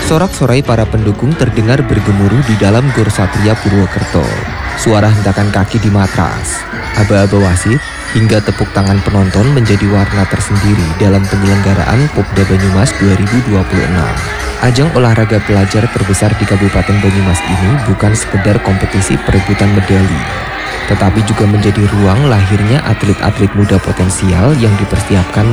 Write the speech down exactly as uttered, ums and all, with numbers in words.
Sorak-sorai para pendukung terdengar bergemuruh di dalam Gor Satria Purwokerto. Suara hentakan kaki di matras, aba-aba wasit, hingga tepuk tangan penonton menjadi warna tersendiri dalam penyelenggaraan Popda Banyumas dua ribu dua puluh enam. Ajang olahraga pelajar terbesar di Kabupaten Banyumas ini bukan sekedar kompetisi perebutan medali, tetapi juga menjadi ruang lahirnya atlet-atlet muda potensial yang dipersiapkan